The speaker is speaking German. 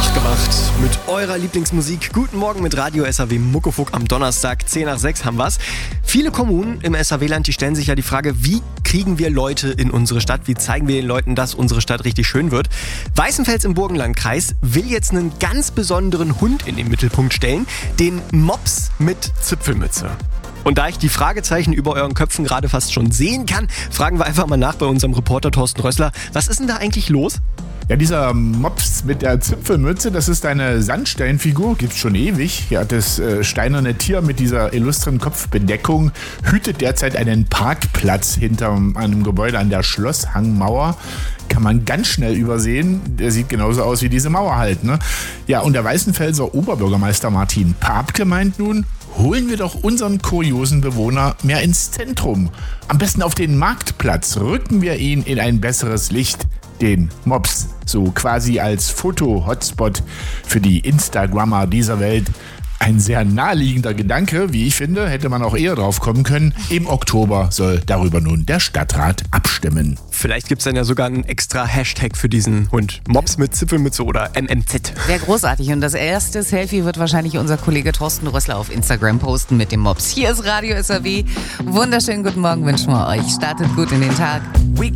Wachgemacht mit eurer Lieblingsmusik. Guten Morgen mit Radio SAW Muckefuck am Donnerstag, 10 nach 6 haben wir's. Viele Kommunen im SAW-Land, die stellen sich ja die Frage, wie kriegen wir Leute in unsere Stadt? Wie zeigen wir den Leuten, dass unsere Stadt richtig schön wird? Weißenfels im Burgenlandkreis will jetzt einen ganz besonderen Hund in den Mittelpunkt stellen, den Mops mit Zipfelmütze. Und da ich die Fragezeichen über euren Köpfen gerade fast schon sehen kann, fragen wir einfach mal nach bei unserem Reporter Thorsten Rössler. Was ist denn da eigentlich los? Ja, dieser Mops mit der Zipfelmütze, das ist eine Sandsteinfigur, gibt's schon ewig. Ja, das steinerne Tier mit dieser illustren Kopfbedeckung hütet derzeit einen Parkplatz hinter einem Gebäude an der Schlosshangmauer. Kann man ganz schnell übersehen. Der sieht genauso aus wie diese Mauer halt, ne? Ja, und der Weißenfelser Oberbürgermeister Martin Papke meint nun, holen wir doch unseren kuriosen Bewohner mehr ins Zentrum. Am besten auf den Marktplatz. Rücken wir ihn in ein besseres Licht. Den Mops, so quasi als Foto-Hotspot für die Instagrammer dieser Welt. Ein sehr naheliegender Gedanke, wie ich finde, hätte man auch eher drauf kommen können. Im Oktober soll darüber nun der Stadtrat abstimmen. Vielleicht gibt es dann ja sogar einen extra Hashtag für diesen Hund. Mops mit Zipfelmütze oder MMZ. Wäre großartig. Und das erste Selfie wird wahrscheinlich unser Kollege Thorsten Rössler auf Instagram posten mit dem Mops. Hier ist Radio SAW. Wunderschönen guten Morgen wünschen wir euch. Startet gut in den Tag.